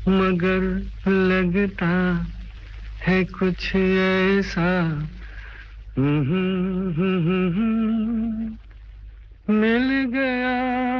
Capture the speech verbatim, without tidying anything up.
मगर लगता है कुछ ऐसा। हम्म, हम्म, हम्म, हम्म, मिल गया